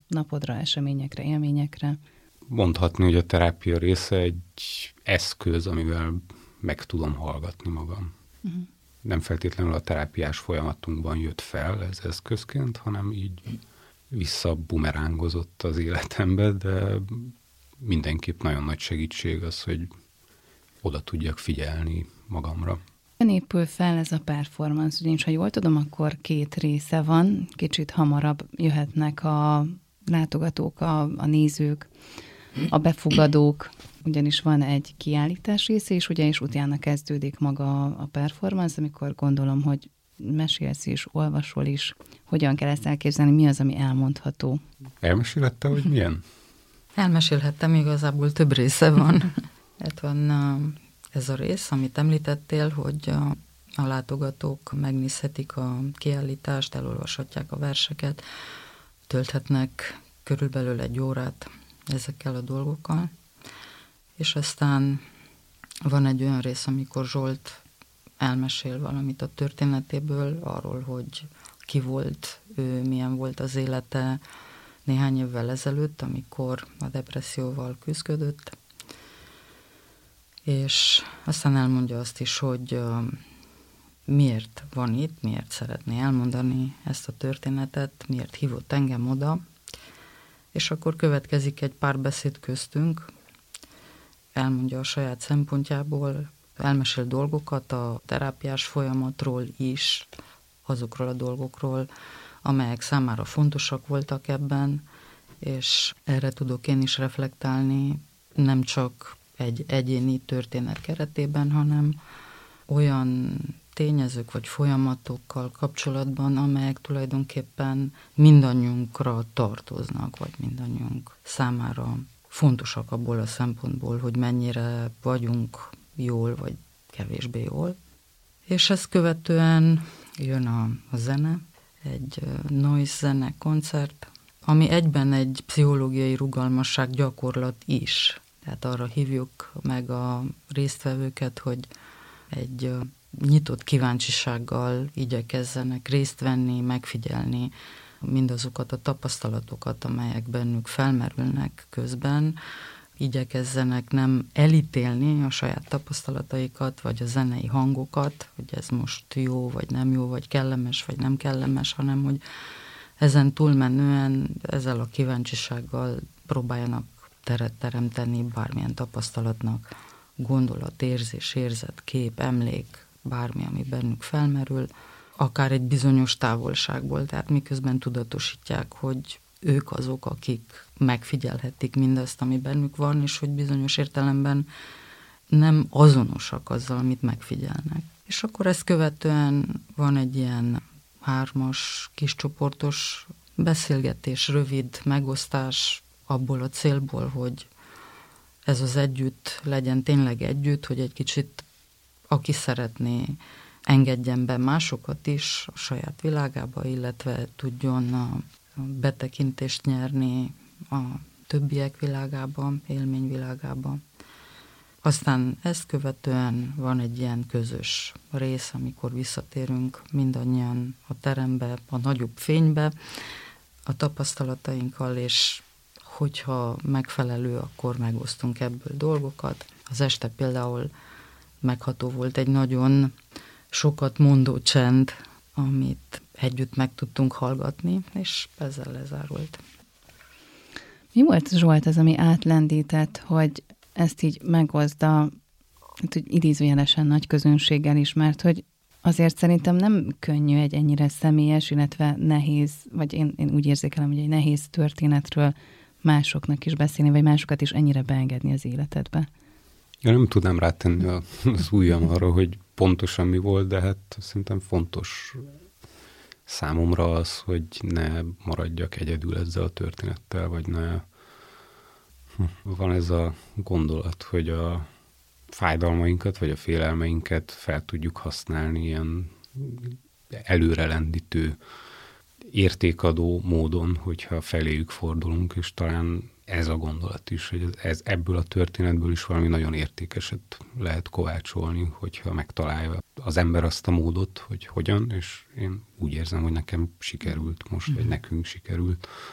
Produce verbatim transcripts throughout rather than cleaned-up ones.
napodra, eseményekre, élményekre? Mondhatni, hogy a terápia része egy eszköz, amivel meg tudom hallgatni magam. Uh-huh. Nem feltétlenül a terápiás folyamatunkban jött fel ez eszközként, hanem így visszabumerángozott az életembe, de mindenképp nagyon nagy segítség az, hogy oda tudjak figyelni magamra. Hogyan épül fel ez a performance? Ugyanis, ha jól tudom, akkor két része van, kicsit hamarabb jöhetnek a látogatók, a, a nézők, a befogadók, ugyanis van egy kiállítás része is, ugye, és utána kezdődik maga a performance, amikor gondolom, hogy mesélsz is, olvasol is. Hogyan kell ezt elképzelni, mi az, ami elmondható? Elmesélhettem, hogy milyen? Elmesélhettem, igazából több része van. Hát van ez a rész, amit említettél, hogy a, a látogatók megnézhetik a kiállítást, elolvashatják a verseket, tölthetnek körülbelül egy órát ezekkel a dolgokkal, és aztán van egy olyan rész, amikor Zsolt elmesél valamit a történetéből, arról, hogy ki volt ő, milyen volt az élete néhány évvel ezelőtt, amikor a depresszióval küzdött, és aztán elmondja azt is, hogy uh, miért van itt, miért szeretné elmondani ezt a történetet, miért hívott engem oda, és akkor következik egy párbeszéd köztünk, elmondja a saját szempontjából, elmesél dolgokat a terápiás folyamatról is, azokról a dolgokról, amelyek számára fontosak voltak ebben, és erre tudok én is reflektálni, nem csak egy egyéni történet keretében, hanem olyan tényezők vagy folyamatokkal kapcsolatban, amelyek tulajdonképpen mindannyiunkra tartoznak, vagy mindannyiunk számára fontosak abból a szempontból, hogy mennyire vagyunk jól, vagy kevésbé jól. És ezt követően jön a, a zene, egy noise zene koncert, ami egyben egy pszichológiai rugalmasság gyakorlat is. Tehát arra hívjuk meg a résztvevőket, hogy egy nyitott kíváncsisággal igyekezzenek részt venni, megfigyelni mindazokat a tapasztalatokat, amelyek bennük felmerülnek közben, igyekezzenek nem elítélni a saját tapasztalataikat, vagy a zenei hangokat, hogy ez most jó, vagy nem jó, vagy kellemes, vagy nem kellemes, hanem hogy ezen túlmenően ezzel a kíváncsisággal próbáljanak teret teremteni bármilyen tapasztalatnak, gondolat, érzés, érzet, kép, emlék, bármi, ami bennük felmerül, akár egy bizonyos távolságból, tehát miközben tudatosítják, hogy ők azok, akik megfigyelhetik mindazt, ami bennük van, és hogy bizonyos értelemben nem azonosak azzal, amit megfigyelnek. És akkor ezt követően van egy ilyen hármas, kiscsoportos beszélgetés, rövid megosztás abból a célból, hogy ez az együtt legyen tényleg együtt, hogy egy kicsit aki szeretné, engedjen be másokat is a saját világába, illetve tudjon a betekintést nyerni a többiek világába, élményvilágába. Aztán ezt követően van egy ilyen közös rész, amikor visszatérünk mindannyian a terembe, a nagyobb fénybe, a tapasztalatainkkal, és hogyha megfelelő, akkor megosztunk ebből dolgokat. Az este például megható volt egy nagyon sokat mondó csend, amit együtt meg tudtunk hallgatni, és ezzel lezárult. Mi volt, Zsolt, az, ami átlendített, hogy ezt így megoszda, hát, hogy idézőjelesen nagy közönséggel is, mert hogy azért szerintem nem könnyű egy ennyire személyes, illetve nehéz, vagy én, én úgy érzékelem, hogy egy nehéz történetről másoknak is beszélni, vagy másokat is ennyire beengedni az életedbe. Én nem tudnám rátenni az ujjam arra, hogy pontosan mi volt, de hát szerintem fontos számomra az, hogy ne maradjak egyedül ezzel a történettel, vagy ne... Van ez a gondolat, hogy a fájdalmainkat, vagy a félelmeinket fel tudjuk használni ilyen előrelendítő, értékadó módon, hogyha feléjük fordulunk, és talán ez a gondolat is, hogy ez, ebből a történetből is valami nagyon értékeset lehet kovácsolni, hogyha megtalálja az ember azt a módot, hogy hogyan, és én úgy érzem, hogy nekem sikerült most, vagy nekünk sikerült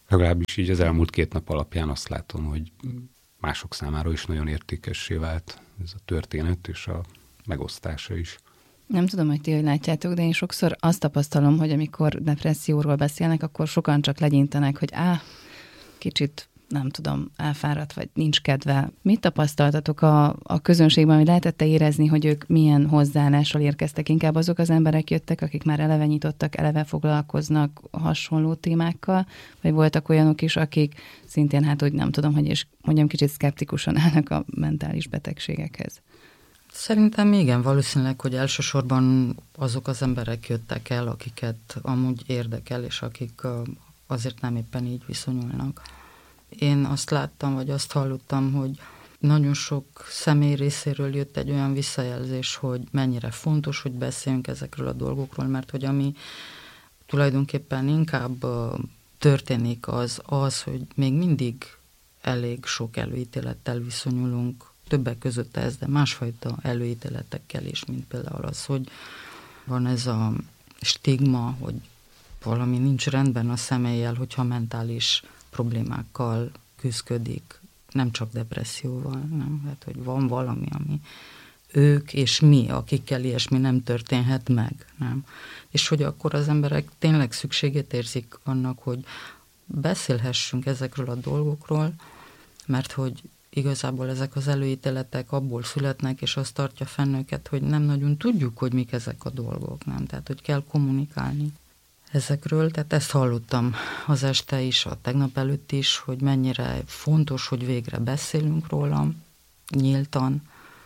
Legalábbis így az elmúlt két nap alapján azt látom, hogy mások számára is nagyon értékessé vált ez a történet, és a megosztása is. Nem tudom, hogy ti hogy látjátok, de én sokszor azt tapasztalom, hogy amikor depresszióról beszélnek, akkor sokan csak legyintenek, hogy á, kicsit nem tudom, elfáradt, vagy nincs kedve. Mit tapasztaltatok a, a közönségben, hogy lehetett érezni, hogy ők milyen hozzáállással érkeztek? Inkább azok az emberek jöttek, akik már eleve nyitottak, eleve foglalkoznak hasonló témákkal, vagy voltak olyanok is, akik szintén, hát úgy nem tudom, hogy és mondjam, kicsit szkeptikusan állnak a mentális betegségekhez? Szerintem igen, valószínűleg, hogy elsősorban azok az emberek jöttek el, akiket amúgy érdekel, és akik azért nem éppen így viszonyulnak. Én azt láttam, vagy azt hallottam, hogy nagyon sok személy részéről jött egy olyan visszajelzés, hogy mennyire fontos, hogy beszéljünk ezekről a dolgokról, mert hogy ami tulajdonképpen inkább történik az, az, hogy még mindig elég sok előítélettel viszonyulunk, többek között ez, de másfajta előítéletekkel is, mint például az, hogy van ez a stigma, hogy valami nincs rendben a személlyel, hogyha mentális problémákkal küszködik, nem csak depresszióval, nem? Hát, hogy van valami, ami ők és mi, akikkel ilyesmi nem történhet meg, nem? És hogy akkor az emberek tényleg szükségét érzik annak, hogy beszélhessünk ezekről a dolgokról, mert hogy igazából ezek az előítéletek abból születnek, és azt tartja fenn őket, hogy nem nagyon tudjuk, hogy mik ezek a dolgok, nem? Tehát, hogy kell kommunikálni ezekről, tehát ezt hallottam az este is, a tegnap előtt is, hogy mennyire fontos, hogy végre beszélünk róla, nyíltan,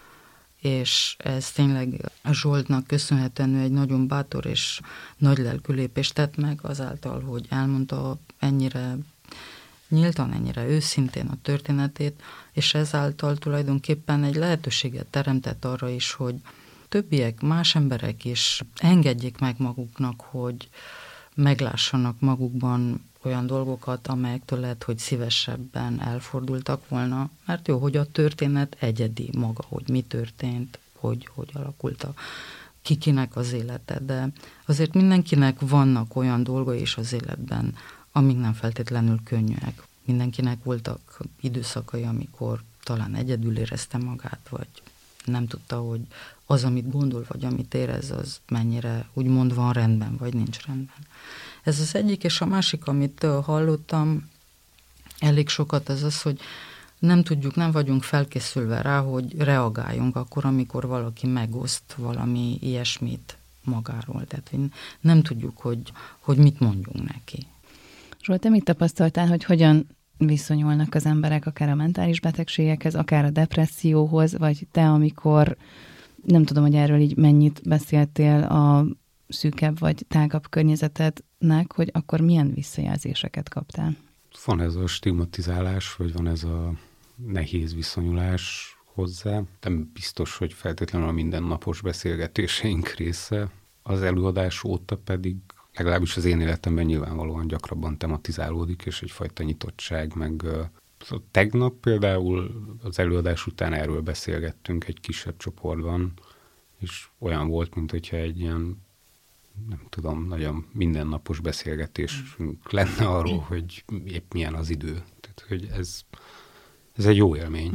és ez tényleg Zsoltnak köszönhetően egy nagyon bátor és nagy lelkű lépést tett meg azáltal, hogy elmondta ennyire nyíltan, ennyire őszintén a történetét, és ezáltal tulajdonképpen egy lehetőséget teremtett arra is, hogy többiek, más emberek is engedjék meg maguknak, hogy meglássanak magukban olyan dolgokat, amelyektől lehet, hogy szívesebben elfordultak volna, mert jó, hogy a történet egyedi maga, hogy mi történt, hogy, hogy alakult a kikinek az élete, de azért mindenkinek vannak olyan dolgai is az életben, amik nem feltétlenül könnyűek. Mindenkinek voltak időszakai, amikor talán egyedül érezte magát, vagy nem tudta, hogy az, amit gondol, vagy amit érez, az mennyire úgymond van rendben, vagy nincs rendben. Ez az egyik, és a másik, amit hallottam elég sokat, az az, hogy nem tudjuk, nem vagyunk felkészülve rá, hogy reagáljunk akkor, amikor valaki megoszt valami ilyesmit magáról. Tehát nem tudjuk, hogy, hogy mit mondjunk neki. Zsolt, te mit tapasztaltál, hogy hogyan viszonyulnak az emberek akár a mentális betegségekhez, akár a depresszióhoz, vagy te, amikor nem tudom, hogy erről így mennyit beszéltél a szűkebb vagy tágabb környezetednek, hogy akkor milyen visszajelzéseket kaptál? Van ez a stigmatizálás, vagy van ez a nehéz viszonyulás hozzá. Nem biztos, hogy feltétlenül a mindennapos beszélgetéseink része. Az előadás óta pedig legalábbis az én életemben nyilvánvalóan gyakrabban tematizálódik, és egyfajta nyitottság, meg tegnap például az előadás után erről beszélgettünk egy kisebb csoportban, és olyan volt, mint hogyha egy ilyen, nem tudom, nagyon mindennapos beszélgetésünk lenne arról, hogy épp milyen az idő. Tehát, hogy ez, ez egy jó élmény.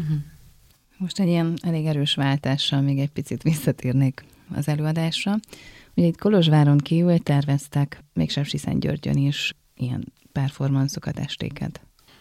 Most egy ilyen elég erős váltással még egy picit visszatérnék az előadásra. Ugye itt Kolozsváron kívül terveztek, még Sepsiszentgyörgyön is ilyen performanszokat, estéket.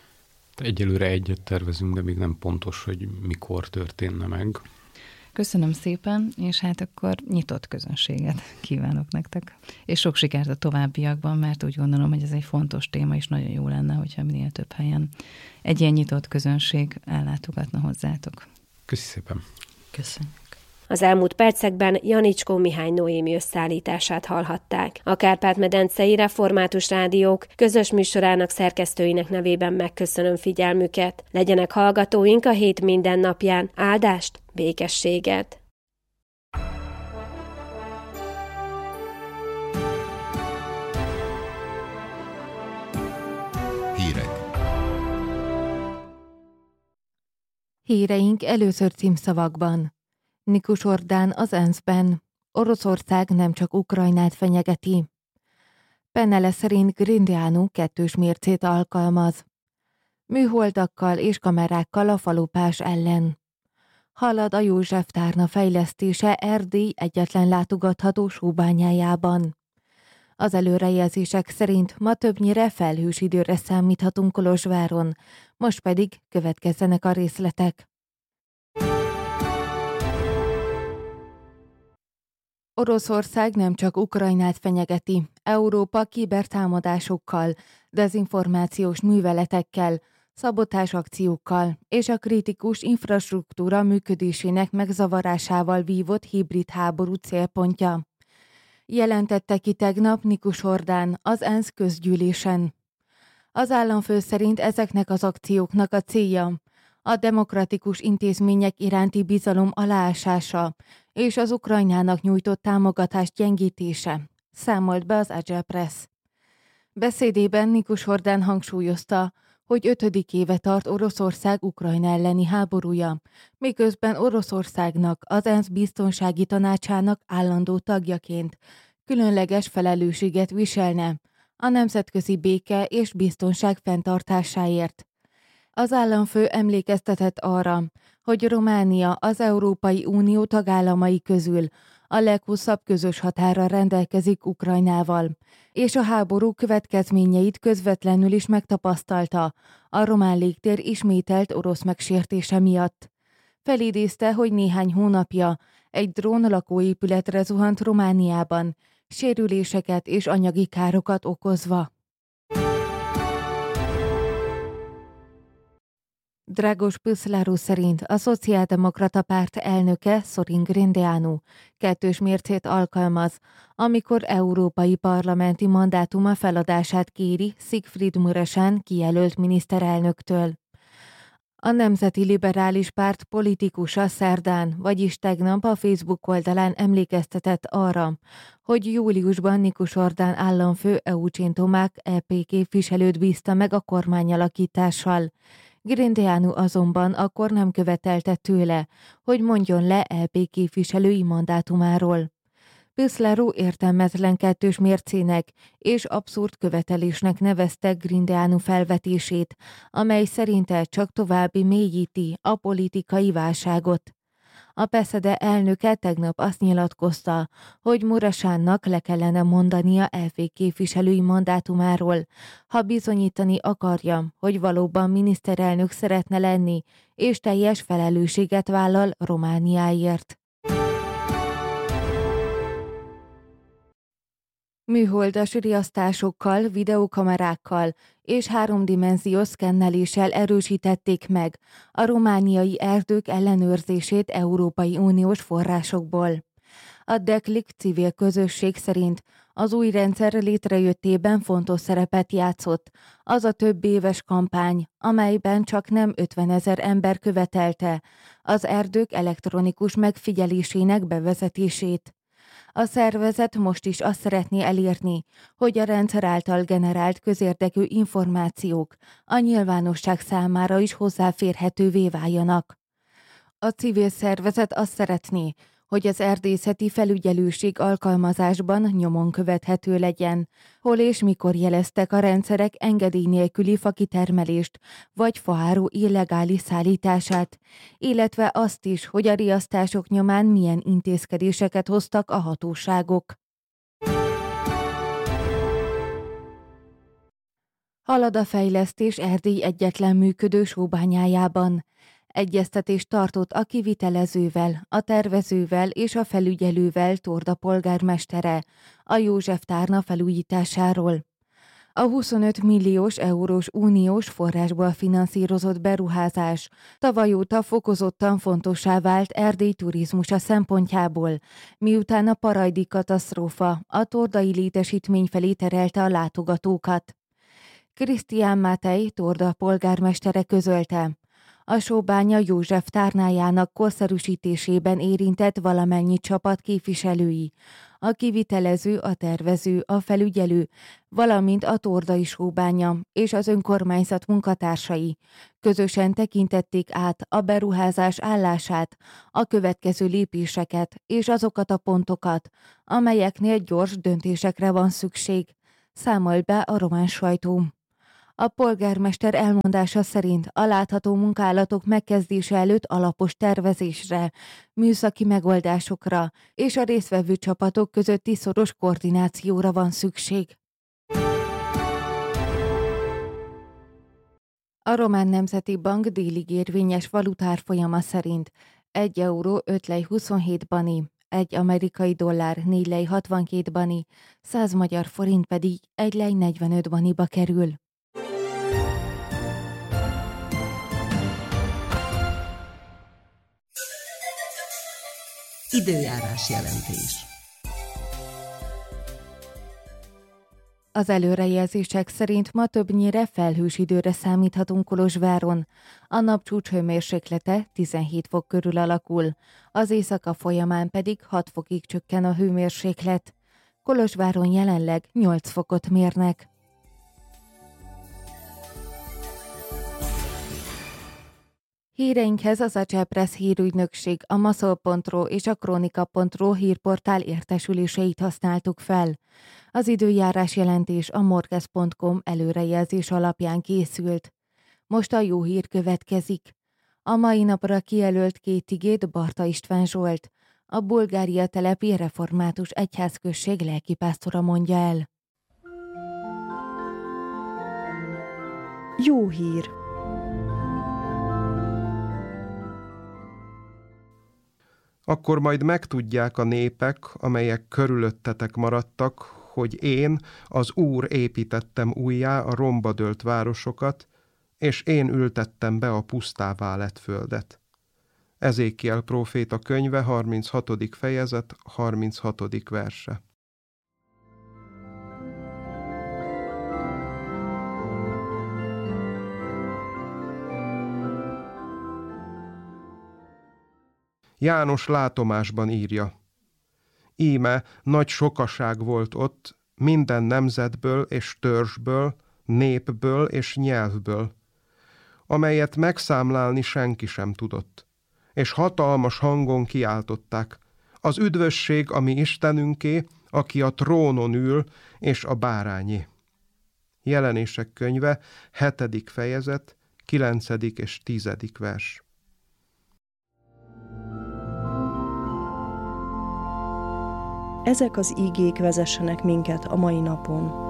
Egyelőre egyet tervezünk, de még nem pontos, hogy mikor történne meg. Köszönöm szépen, és hát akkor nyitott közönséget kívánok nektek. És sok sikert a továbbiakban, mert úgy gondolom, hogy ez egy fontos téma, és nagyon jó lenne, hogyha minél több helyen egy ilyen nyitott közönség ellátogatna hozzátok. Köszi szépen. Köszönjük. Az elmúlt percekben Janicskó Mihály Noémi összeállítását hallhatták. A Kárpát-medencei Református Rádiók közös műsorának szerkesztőinek nevében megköszönöm figyelmüket. Legyenek hallgatóink a hét minden napján. Áldást, békességet! Hírek. Híreink először címszavakban. Nikus Ordán az ENSZ-ben. Oroszország nem csak Ukrajnát fenyegeti. Pennele szerint Grindeanu kettős mércét alkalmaz. Műholdakkal és kamerákkal a falupás ellen. Halad a József Tárna fejlesztése Erdély egyetlen látogatható sóbányájában. Az előrejelzések szerint ma többnyire felhős időre számíthatunk Kolozsváron, most pedig következzenek a részletek. Oroszország nem csak Ukrajnát fenyegeti, Európa kibertámadásokkal, dezinformációs műveletekkel, szabotásakciókkal és a kritikus infrastruktúra működésének megzavarásával vívott hibrid háború célpontja. Jelentette ki tegnap Nikus Hordán az ENSZ közgyűlésen. Az államfő szerint ezeknek az akcióknak a célja a demokratikus intézmények iránti bizalom aláásása és az Ukrajnának nyújtott támogatás gyengítése, számolt be az Agile Press. Beszédében Nikus Hordán hangsúlyozta, hogy ötödik éve tart Oroszország Ukrajna elleni háborúja, miközben Oroszországnak az ENSZ biztonsági tanácsának állandó tagjaként különleges felelősséget viselne a nemzetközi béke és biztonság fenntartásáért. Az államfő emlékeztetett arra, hogy Románia az Európai Unió tagállamai közül a leghosszabb közös határra rendelkezik Ukrajnával, és a háború következményeit közvetlenül is megtapasztalta a román légtér ismételt orosz megsértése miatt. Felidézte, hogy néhány hónapja egy drón lakóépületre zuhant Romániában, sérüléseket és anyagi károkat okozva. Dragos Püszláru szerint a Szociáldemokrata Párt elnöke Sorin Grindeanu kettős mércét alkalmaz, amikor európai parlamenti mandátuma feladását kéri Siegfried Muresan kijelölt miniszterelnöktől. A Nemzeti Liberális Párt politikusa szerdán, vagyis tegnap a Facebook oldalán emlékeztetett arra, hogy júliusban Nikus Hordán államfő Eugen Tomák é pé képviselőt bízta meg a kormányalakítással. Grindeanu azonban akkor nem követelte tőle, hogy mondjon le é pé képviselői mandátumáról. Püszláru értelmetlen kettős mércének és abszurd követelésnek nevezte Grindeanu felvetését, amely szerinte csak további mélyíti a politikai válságot. A pé es zé dé elnöke tegnap azt nyilatkozta, hogy Muresannak le kellene mondania é pé képviselői mandátumáról, ha bizonyítani akarja, hogy valóban miniszterelnök szeretne lenni, és teljes felelősséget vállal Romániáért. Műholdas riasztásokkal, videókamerákkal és háromdimenziós szkenneléssel erősítették meg a romániai erdők ellenőrzését Európai Uniós forrásokból. A Deklik civil közösség szerint az új rendszer létrejöttében fontos szerepet játszott az a több éves kampány, amelyben csak nem ötvenezer ember követelte az erdők elektronikus megfigyelésének bevezetését. A szervezet most is azt szeretné elérni, hogy a rendszer által generált közérdekű információk a nyilvánosság számára is hozzáférhetővé váljanak. A civil szervezet azt szeretné, hogy az erdészeti felügyelőség alkalmazásban nyomon követhető legyen, hol és mikor jeleztek a rendszerek engedély nélküli fakitermelést vagy faáru illegális szállítását, illetve azt is, hogy a riasztások nyomán milyen intézkedéseket hoztak a hatóságok. Halad a fejlesztés Erdély egyetlen működő sóbányájában. Egyeztetést tartott a kivitelezővel, a tervezővel és a felügyelővel Torda polgármestere a József Tárna felújításáról. A huszonöt milliós eurós uniós forrásból finanszírozott beruházás tavaly óta fokozottan fontossá vált Erdély turizmusa szempontjából, miután a parajdi katasztrófa a tordai létesítmény felé terelte a látogatókat. Krisztián Máté Torda polgármestere közölte, a sóbánya József Tárnájának korszerűsítésében érintett valamennyi csapat képviselői, a kivitelező, a tervező, a felügyelő, valamint a tordai sóbánya és az önkormányzat munkatársai közösen tekintették át a beruházás állását, a következő lépéseket és azokat a pontokat, amelyeknél gyors döntésekre van szükség, számol be a román sajtó. A polgármester elmondása szerint a látható munkálatok megkezdése előtt alapos tervezésre, műszaki megoldásokra és a résztvevő csapatok közötti szoros koordinációra van szükség. A Román Nemzeti Bank délig érvényes valutárfolyama szerint egy euró öt lej huszonhét bani, egy amerikai dollár négy lej hatvankét bani, száz magyar forint pedig egy lej negyvenöt baniba kerül. Időjárás jelentés. Az előrejelzések szerint ma többnyire felhős időre számíthatunk Kolozsváron. A nap csúcshőmérséklete tizenhét fok körül alakul, az éjszaka folyamán pedig hat fokig csökken a hőmérséklet. Kolozsváron jelenleg nyolc fokot mérnek. Híreinkhez az Acsepres hírügynökség, a maszol pont ro és a kronika pont ro hírportál értesüléseit használtuk fel. Az időjárás jelentés a morges pont com előrejelzés alapján készült. Most a jó hír következik. A mai napra kijelölt két igét Barta István Zsolt, a Bulgária telepi református egyházközség lelkipásztora mondja el. Jó hír! Akkor majd megtudják a népek, amelyek körülöttetek maradtak, hogy én, az Úr építettem újjá a romba dőlt városokat, és én ültettem be a pusztává lett földet. Ezékiel próféta könyve, harminchatodik fejezet, harminchatodik verse. János látomásban írja: Íme nagy sokaság volt ott, minden nemzetből és törzsből, népből és nyelvből, amelyet megszámlálni senki sem tudott, és hatalmas hangon kiáltották: az üdvösség a mi Istenünké, aki a trónon ül, és a bárányé. Jelenések könyve, hetedik fejezet, kilencedik és tizedik vers. Ezek az ígék vezessenek minket a mai napon.